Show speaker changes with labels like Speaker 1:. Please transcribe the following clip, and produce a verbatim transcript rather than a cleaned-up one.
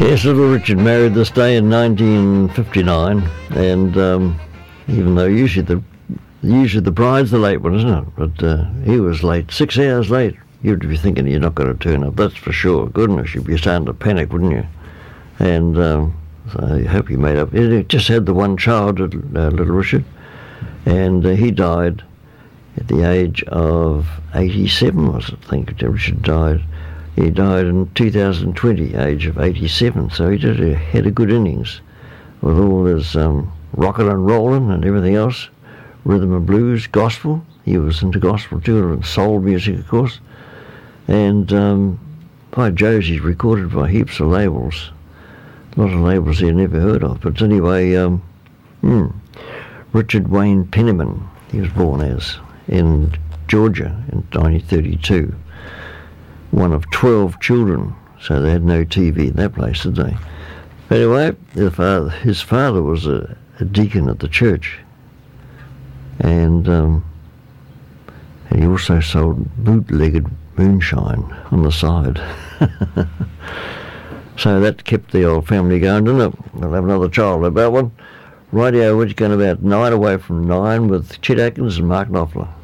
Speaker 1: Yes, little Richard married this day in nineteen fifty-nine, and um, even though usually the usually the bride's the late one, isn't it? But uh, he was late, six hours late. You'd be thinking you're not going to turn up, that's for sure. Goodness, you'd be starting to panic, wouldn't you? And um, so I hope he made up. He just had the one child, uh, little Richard, and uh, he died at the age of eighty-seven, was it, I think. Richard died. He died in two thousand twenty, age of eighty-seven, so he did a, had a good innings with all his um, rockin' and rollin' and everything else, rhythm and blues, gospel. He was into gospel too, and soul music, of course. And um, by Jove, he's recorded by heaps of labels. A lot of labels he'd never heard of. But anyway, um, hmm, Richard Wayne Penniman, he was born as, in Georgia in nineteen thirty-two. One of twelve children, so they had no T V in that place, did they? Anyway, the father, his father was a, a deacon at the church, and um, and he also sold bootlegged moonshine on the side. So that kept the old family going, didn't it? We'll have another child about one. Radio, we're going about nine away from nine with Chet Atkins and Mark Knopfler.